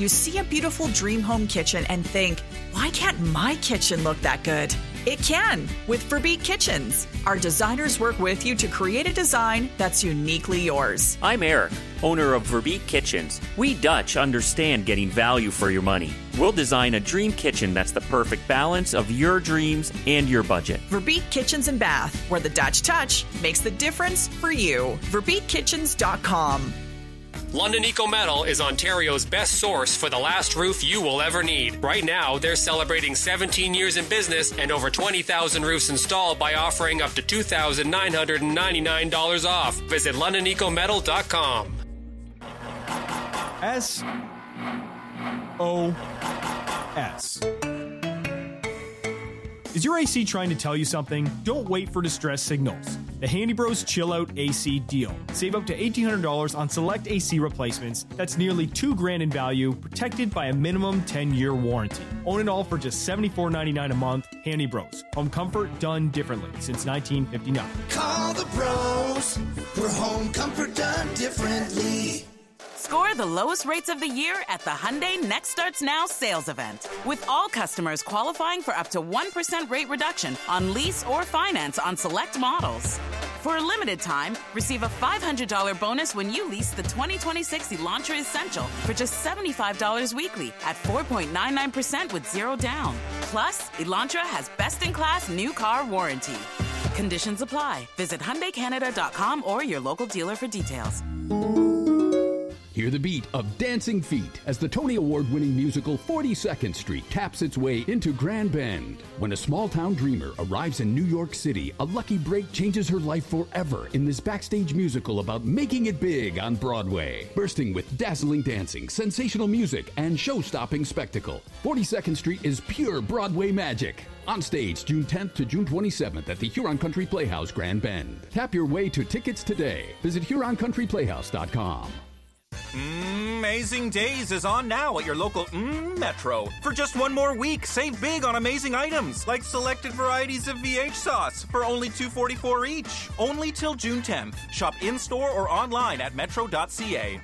You see a beautiful dream home kitchen and think, why can't my kitchen look that good? It can with Verbeek Kitchens. Our designers work with you to create a design that's uniquely yours. I'm Eric, owner of Verbeek Kitchens. We Dutch understand getting value for your money. We'll design a dream kitchen that's the perfect balance of your dreams and your budget. Verbeek Kitchens and Bath, where the Dutch touch makes the difference for you. VerbeekKitchens.com. London Eco Metal is Ontario's best source for the last roof you will ever need. Right now, they're celebrating 17 years in business and over 20,000 roofs installed by offering up to $2,999 off. Visit LondonEcoMetal.com. SOS. Is your AC trying to tell you something? Don't wait for distress signals. The Handy Bros Chill Out AC deal. Save up to $1,800 on select AC replacements. That's nearly $2,000 in value, protected by a minimum 10-year warranty. Own it all for just $74.99 a month. Handy Bros. Home comfort done differently since 1959. Call the pros for home comfort done differently. Score the lowest rates of the year at the Hyundai Next Starts Now sales event. With all customers qualifying for up to 1% rate reduction on lease or finance on select models. For a limited time, receive a $500 bonus when you lease the 2026 Elantra Essential for just $75 weekly at 4.99% with zero down. Plus, Elantra has best-in-class new car warranty. Conditions apply. Visit HyundaiCanada.com or your local dealer for details. Hear the beat of Dancing Feet as the Tony Award-winning musical 42nd Street taps its way into Grand Bend. When a small-town dreamer arrives in New York City, a lucky break changes her life forever in this backstage musical about making it big on Broadway. Bursting with dazzling dancing, sensational music, and show-stopping spectacle, 42nd Street is pure Broadway magic. On stage June 10th to June 27th at the Huron Country Playhouse, Grand Bend. Tap your way to tickets today. Visit HuronCountryPlayhouse.com. Amazing Days is on now at your local Metro. For just one more week, save big on amazing items like selected varieties of VH sauce for only $2.44 each. Only till June 10th. Shop in-store or online at metro.ca.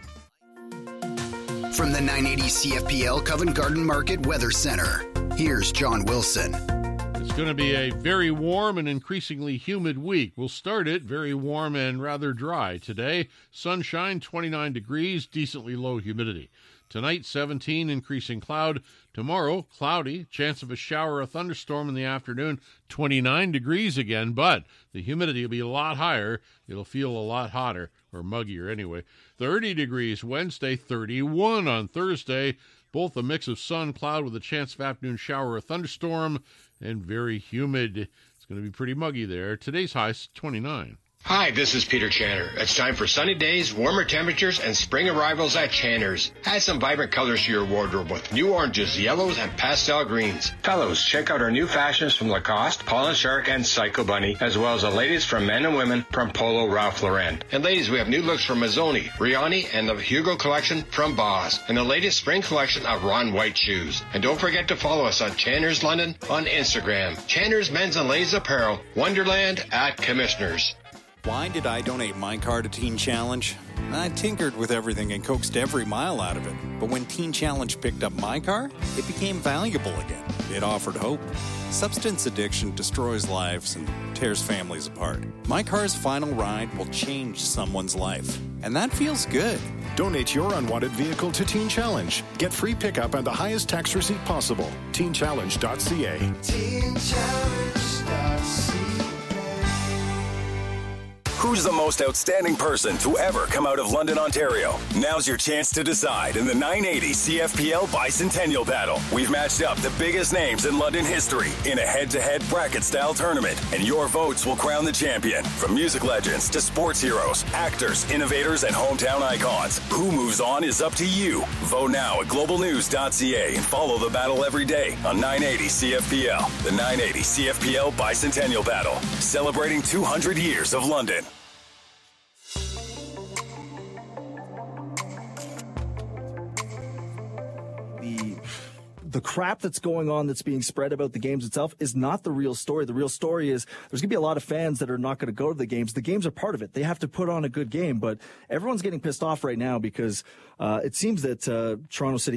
From the 980 CFPL Covent Garden Market Weather Center, here's John Wilson. It's going to be a very warm and increasingly humid week. We'll start it very warm and rather dry. Today, sunshine, 29 degrees, decently low humidity. Tonight, 17, increasing cloud. Tomorrow, cloudy, chance of a shower or thunderstorm in the afternoon, 29 degrees again, but the humidity will be a lot higher. It'll feel a lot hotter, or muggier anyway. 30 degrees Wednesday, 31 on Thursday. Both a mix of sun, cloud with a chance of afternoon shower or thunderstorm, and very humid. It's going to be pretty muggy there. Today's high is 29. Hi, this is Peter Channer. It's time for sunny days, warmer temperatures, and spring arrivals at Channer's. Add some vibrant colors to your wardrobe with new oranges, yellows, and pastel greens. Fellows, check out our new fashions from Lacoste, Paul & Shark, and Psycho Bunny, as well as the latest from men and women from Polo Ralph Lauren. And ladies, we have new looks from Mazzoni, Riani, and the Hugo collection from Boss, and the latest spring collection of Ron White shoes. And don't forget to follow us on Channer's London on Instagram. Channer's Men's and Ladies Apparel, Wonderland at Commissioners. Why did I donate my car to Teen Challenge? I tinkered with everything and coaxed every mile out of it. But when Teen Challenge picked up my car, it became valuable again. It offered hope. Substance addiction destroys lives and tears families apart. My car's final ride will change someone's life. And that feels good. Donate your unwanted vehicle to Teen Challenge. Get free pickup and the highest tax receipt possible. TeenChallenge.ca. TeenChallenge.ca. Who's the most outstanding person to ever come out of London, Ontario? Now's your chance to decide in the 980 CFPL Bicentennial Battle. We've matched up the biggest names in London history in a head-to-head bracket-style tournament, and your votes will crown the champion. From music legends to sports heroes, actors, innovators, and hometown icons. Who moves on is up to you. Vote now at globalnews.ca and follow the battle every day on 980 CFPL. The 980 CFPL Bicentennial Battle, celebrating 200 years of London. The crap that's going on that's being spread about the games itself is not the real story. The real story is there's going to be a lot of fans that are not going to go to the games. The games are part of it. They have to put on a good game, but everyone's getting pissed off right now because it seems that Toronto City